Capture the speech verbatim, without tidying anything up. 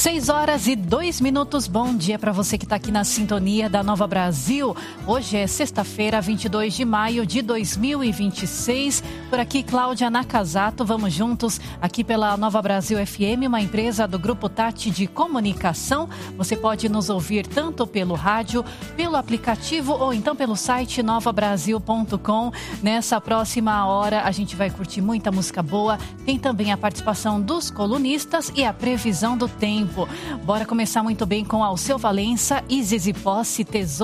Seis horas e dois minutos. Bom dia para você que está aqui na sintonia da Nova Brasil. Hoje é sexta-feira, vinte e dois de maio de dois mil e vinte e seis. Por aqui, Cláudia Nakazato. Vamos juntos aqui pela Nova Brasil F M, uma empresa do Grupo Tati de Comunicação. Você pode nos ouvir tanto pelo rádio, pelo aplicativo ou então pelo site nova brasil ponto com. Nessa próxima hora, a gente vai curtir muita música boa. Tem também a participação dos colunistas e a previsão do tempo. Bora começar muito bem com Alceu Valença e Zizi Posse, Tesouro.